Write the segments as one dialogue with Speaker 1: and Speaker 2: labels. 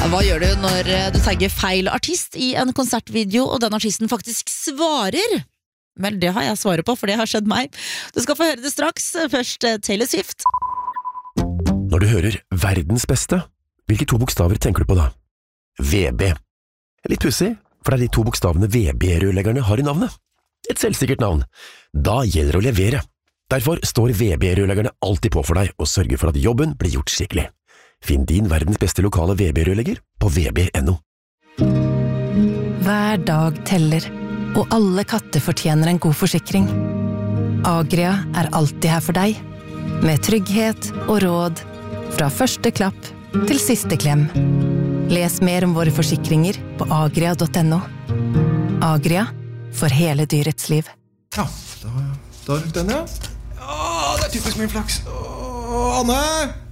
Speaker 1: Hva gjør du når du tagger feil artist I en konsertvideo, og den artisten faktisk svarer? Vel, det har jeg svaret på, for det har skjedd meg. Du skal få høre det straks. Først Taylor Swift.
Speaker 2: Når du hører verdens beste, hvilke 2 bokstaver tenker du på da? VB. Litt pussig, for det de 2 bokstavene VB-rørleggerne har I navnet. Et selvsikkert navn. Da gjelder det å levere. Derfor står VB-rørleggerne alltid på for deg og sørger for at jobben blir gjort skikkelig. Finn din verdens beste lokale VB-rørlegger på vb.no.
Speaker 3: Hver dag teller, og alle katter fortjener en god forsikring. Agria alltid her for deg, med trygghet og råd, fra første klapp til siste klem. Les mer om våre forsikringer på agria.no. Agria, for hele dyrets liv.
Speaker 4: Ja, da har du den, ja. Det typisk min flaks. Anne,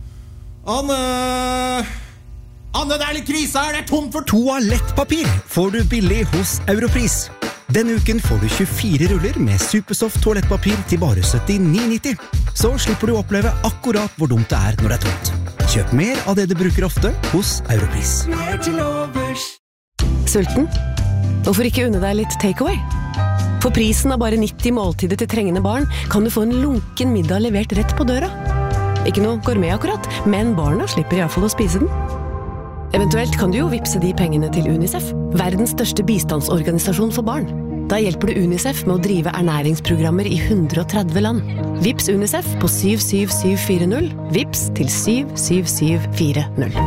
Speaker 4: det litt krise her, det tomt for
Speaker 5: Toalettpapir får du billig hos Europris. Denne uken får du 24 ruller med Supersoft toalettpapir til bare 79,90. Så slipper du å oppleve akkurat hvor dumt det når det tomt. Kjøp mer av det du bruker ofte hos Europris.
Speaker 6: Sulten? Hvorfor ikke unne deg litt takeaway? For prisen av bare 90 måltider til trengende barn kan du få en lunken middag levert rett på døra. Ikke noe gourmet akkurat, men barna slipper I hvert fall å spise den. Eventuelt kan du jo vipse de pengene til UNICEF, verdens største bistandsorganisasjon for barn. Da hjelper du UNICEF med å drive ernæringsprogrammer I 130 land. Vips UNICEF på 77740, vips til 77740.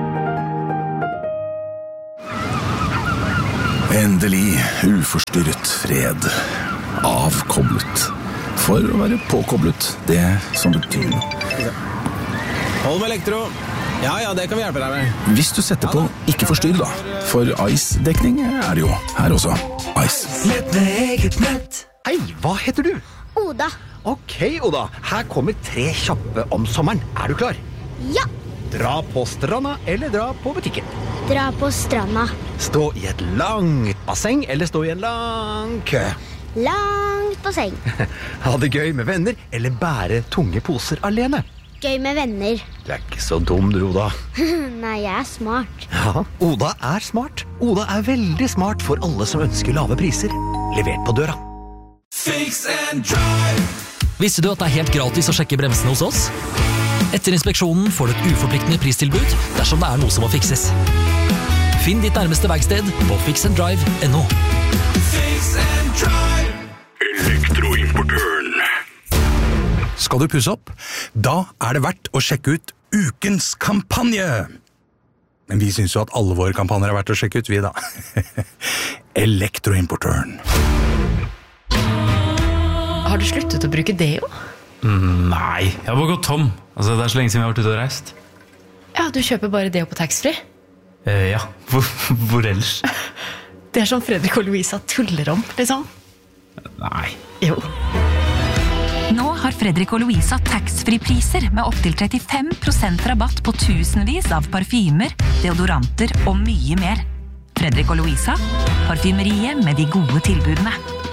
Speaker 7: Endelig uforstyrret fred. Avkoblet. For å være påkoblet, det som betyr noe.
Speaker 5: Hold med elektro. Ja, det kan vi hjelpe deg med.
Speaker 7: Hvis du setter på ikke forstyrr da, for Ice-dekning det jo her også. Ice.
Speaker 5: Nett med eget nett. Hei, hva heter du?
Speaker 8: Oda.
Speaker 5: Ok, Oda. Her kommer 3 kjappe om sommeren. Du klar?
Speaker 8: Ja.
Speaker 5: Dra på stranda eller dra på butikken?
Speaker 8: Dra på stranda.
Speaker 5: Stå I et langt basseng eller stå I en lang kø?
Speaker 8: Langt basseng.
Speaker 5: Ha det gøy med venner eller bære tunge poser alene?
Speaker 8: Gøy med venner.
Speaker 5: Du ikke så dum, du, Oda.
Speaker 8: Nei, jeg smart.
Speaker 5: Ja, Oda smart. Oda veldig smart for alle som ønsker lave priser. Levert på døra.
Speaker 9: Fix and drive. Visste du at det helt gratis å sjekke bremsene hos oss? Etter inspeksjonen får du et uforpliktende pristilbud dersom det noe som må fikses. Finn ditt nærmeste verksted på fixanddrive.no.
Speaker 7: Fix and drive. Elektroimportøren. Skal du pusse opp? Da det verdt å sjekke ut ukens kampanje. Men vi synes jo at alle våre kampanjer verdt å sjekke ut, vi da. Elektroimportøren.
Speaker 3: Har du sluttet å bruke deo?
Speaker 10: Nei, jeg har bare gått tom. Altså, det så lenge siden vi har vært ute og reist.
Speaker 3: Ja, du kjøper bare deo på taxfree?
Speaker 10: Ja, hvor ellers?
Speaker 3: Det som Fredrik og Louisa tuller om, liksom.
Speaker 10: Nei.
Speaker 3: Jo.
Speaker 11: Nå har Fredrik og Louisa taxfree-priser med opp til 35% rabatt på tusenvis av parfymer, deodoranter og mye mer. Fredrik og Louisa, parfymeriet med de gode tilbudene.